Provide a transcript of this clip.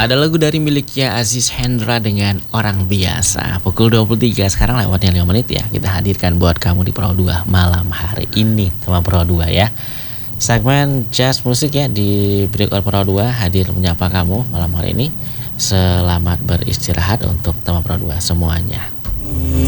Ada lagu dari miliknya Aziz Hendra dengan Orang Biasa. Pukul 23 sekarang lewatnya 5 menit ya. Kita hadirkan buat kamu di Pro 2 malam hari ini sama Pro 2 ya. Segmen jazz musik ya di Break Pro 2 hadir menyapa kamu malam hari ini. Selamat beristirahat untuk teman Pro 2 semuanya.